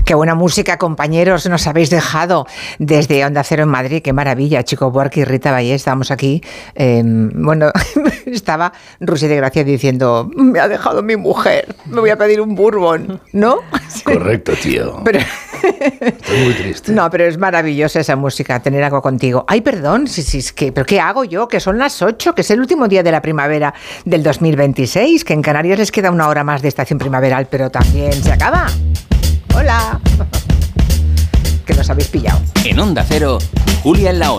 Qué buena música, compañeros, nos habéis dejado desde Onda Cero en Madrid. Qué maravilla, Chico Buarque y Rita Ballés. Estábamos aquí. Bueno, estaba Rusy de Gracia diciendo: me ha dejado mi mujer, me voy a pedir un bourbon, ¿no? Correcto, tío. Pero... Estoy muy triste. No, pero es maravillosa esa música, tener algo contigo. Ay, perdón, sí, es que, ¿pero qué hago yo? Que son las 8, que es el último día de la primavera del 2026, que en Canarias les queda una hora más de estación primaveral, pero también se acaba. Hola. Que nos habéis pillado. En Onda Cero, Julia en la